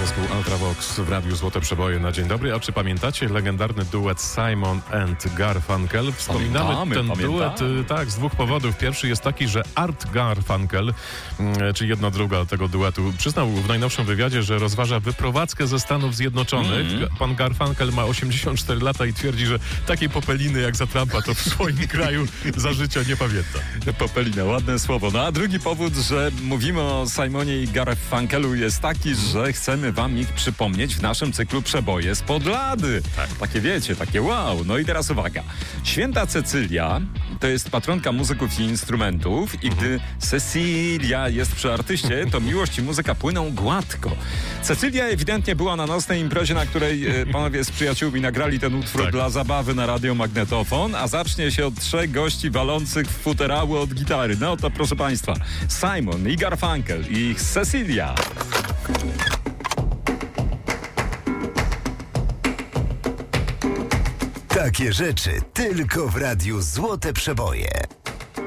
zespół Ultravox w Radiu Złote Przeboje na dzień dobry. A czy pamiętacie legendarny duet Simon and Garfunkel? Wspominamy ten duet tak, z dwóch powodów. Pierwszy jest taki, że Art Garfunkel, czyli jedna druga tego duetu, przyznał w najnowszym wywiadzie, że rozważa wyprowadzkę ze Stanów Zjednoczonych. Pan Garfunkel ma 84 lata i twierdzi, że takiej popeliny jak za Trumpa to w swoim kraju za życia nie pamięta. Popelina, ładne słowo. No a drugi powód, że mówimy o Simonie i Garfunkelu jest taki, że chcemy wam ich przypomnieć w naszym cyklu Przeboje spod lady. Tak. Takie wiecie, takie wow. No i teraz uwaga. Święta Cecylia to jest patronka muzyków i instrumentów i gdy Cecilia jest przy artyście, to miłość i muzyka płyną gładko. Cecylia ewidentnie była na nocnej imprezie, na której panowie z przyjaciółmi nagrali ten utwór dla zabawy na radiomagnetofon, a zacznie się od 3 gości walących w futerały od gitary. No to proszę państwa, Simon i Garfunkel i ich Cecilia. Takie rzeczy tylko w Radiu Złote Przeboje.